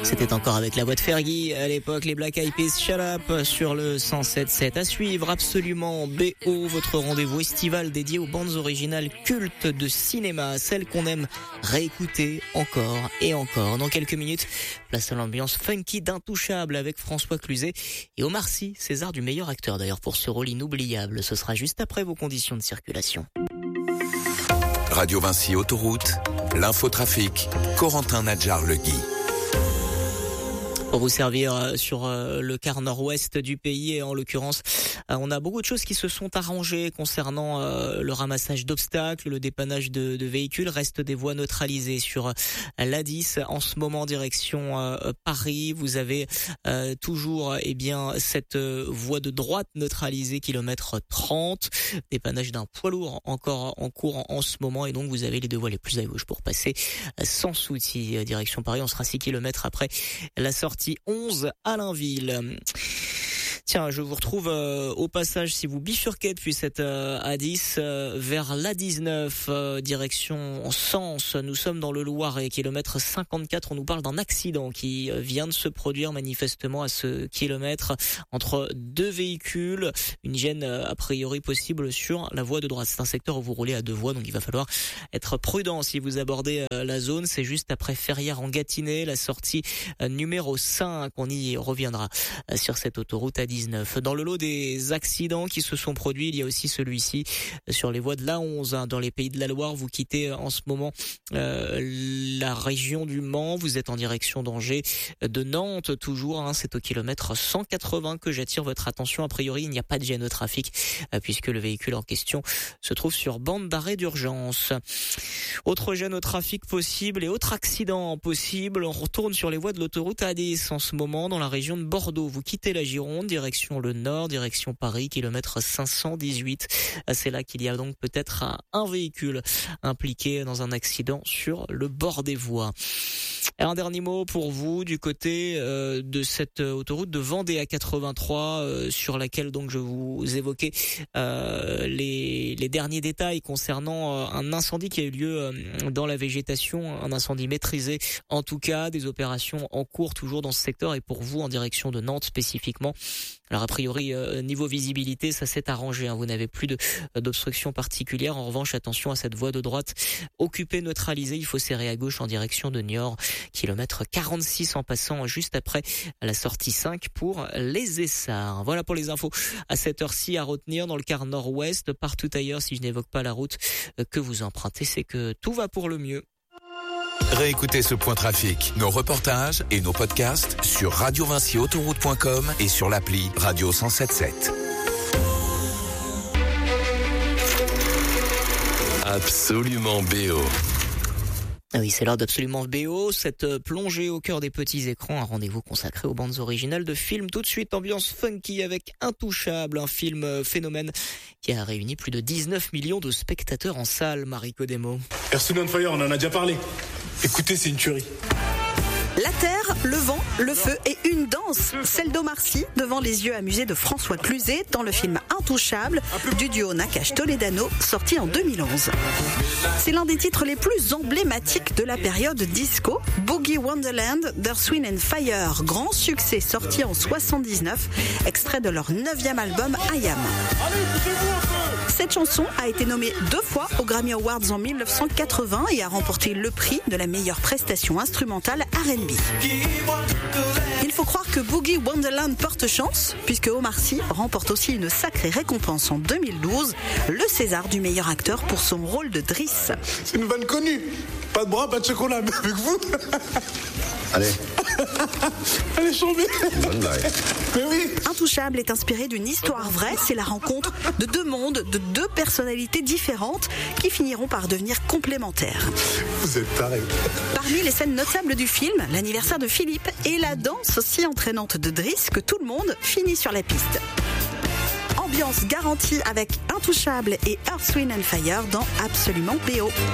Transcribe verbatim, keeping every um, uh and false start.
C'était encore avec la voix de Fergie à l'époque, les Black Eyed Peas, Shut Up sur le cent sept sept. À suivre absolument B O, votre rendez-vous estival dédié aux bandes originales cultes de cinéma, celles qu'on aime réécouter encore et encore. Dans quelques minutes, place à l'ambiance funky d'Intouchable avec François Cluzet et Omar Sy, César du meilleur acteur d'ailleurs pour ce rôle inoubliable. Ce sera juste après vos conditions de circulation. Radio Vinci Autoroute, l'infotrafic, Corentin Nadjar-Legui. Pour vous servir sur le quart nord-ouest du pays et en l'occurrence, on a beaucoup de choses qui se sont arrangées concernant le ramassage d'obstacles, le dépannage de, de véhicules. Reste des voies neutralisées sur l'A dix en ce moment direction Paris. Vous avez euh, toujours eh bien cette voie de droite neutralisée kilomètre trente, dépannage d'un poids lourd encore en cours en, en ce moment et donc vous avez les deux voies les plus à gauche pour passer sans souci direction Paris. On sera six kilomètres après la sortie onze Allainville. Tiens, je vous retrouve euh, au passage si vous bifurquez depuis cette euh, A dix euh, vers l'A dix-neuf euh, direction Sens. Nous sommes dans le Loiret, kilomètre cinquante-quatre. On nous parle d'un accident qui euh, vient de se produire manifestement à ce kilomètre entre deux véhicules. Une gêne euh, a priori possible sur la voie de droite. C'est un secteur où vous roulez à deux voies, donc il va falloir être prudent si vous abordez euh, la zone. C'est juste après Ferrières en Gâtinais, la sortie euh, numéro cinq. On y reviendra euh, sur cette autoroute A dix-neuf. Dans le lot des accidents qui se sont produits, il y a aussi celui-ci sur les voies de l'A onze, hein, dans les Pays de la Loire. Vous quittez en ce moment euh, la région du Mans, vous êtes en direction d'Angers, de Nantes toujours, hein, c'est au kilomètre cent quatre-vingts que j'attire votre attention. A priori, il n'y a pas de gêne au trafic euh, puisque le véhicule en question se trouve sur bande d'arrêt d'urgence. Autre gêne au trafic possible et autre accident possible, on retourne sur les voies de l'autoroute A dix en ce moment dans la région de Bordeaux. Vous quittez la Gironde, direction le nord, direction Paris, kilomètre cinq cent dix-huit. C'est là qu'il y a donc peut-être un, un véhicule impliqué dans un accident sur le bord des voies. Et un dernier mot pour vous du côté euh, de cette autoroute de Vendée A quatre-vingt-trois euh, sur laquelle donc je vous évoquais euh, les, les derniers détails concernant euh, un incendie qui a eu lieu euh, dans la végétation, un incendie maîtrisé en tout cas, des opérations en cours toujours dans ce secteur et pour vous en direction de Nantes spécifiquement. Alors a priori euh, niveau visibilité ça s'est arrangé, hein, vous n'avez plus de d'obstruction particulière. En revanche attention à cette voie de droite occupée, neutralisée, il faut serrer à gauche en direction de Niort, kilomètre quarante-six en passant juste après la sortie cinq pour les Essarts. Voilà pour les infos à cette heure-ci à retenir dans le quart nord-ouest. Partout ailleurs, si je n'évoque pas la route que vous empruntez, c'est que tout va pour le mieux. Réécoutez ce point trafic, nos reportages et nos podcasts sur radio vinci autoroute point com et sur l'appli Radio cent sept sept. Absolument B O. Ah oui, c'est l'heure d'Absolument B O, cette plongée au cœur des petits écrans, un rendez-vous consacré aux bandes originales de films. Tout de suite, ambiance funky avec Intouchable, un film phénomène qui a réuni plus de dix-neuf millions de spectateurs en salle. Marie Codemo. Earth, Wind and Fire, on en a déjà parlé. Écoutez, c'est une tuerie. La terre, le vent, le feu et une danse, celle d'Omar Sy devant les yeux amusés de François Cluzet dans le film Intouchable du duo Nakache-Toledano sorti en deux mille onze. C'est l'un des titres les plus emblématiques de la période disco, Boogie Wonderland d'Earth, Wind and Fire, grand succès sorti en soixante-dix-neuf, extrait de leur neuvième album I Am. Cette chanson a été nommée deux fois aux Grammy Awards en mille neuf cent quatre-vingts et a remporté le prix de la meilleure prestation instrumentale R and B. Il faut croire que Boogie Wonderland porte chance, puisque Omar Sy remporte aussi une sacrée récompense en deux mille douze, le César du meilleur acteur pour son rôle de Driss. C'est une vanne connue. Pas de bras, pas de chocolat, mais avec vous. Allez. Allez, chambée. Bonne blague. Mais oui. Intouchable est inspiré d'une histoire vraie. C'est la rencontre de deux mondes, de deux personnalités différentes qui finiront par devenir complémentaires. Vous êtes tarés. Parmi les scènes notables du film, l'anniversaire de Philippe et la danse si entraînante de Driss que tout le monde finit sur la piste. Ambiance garantie avec Intouchable et Earth, Wind and Fire dans Absolument B O.